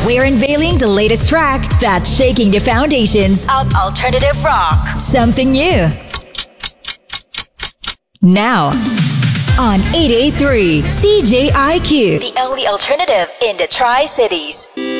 We're unveiling the latest track that's shaking the foundations of alternative rock. Something new. Now, on 883 CJIQ, the only alternative in the Tri-Cities.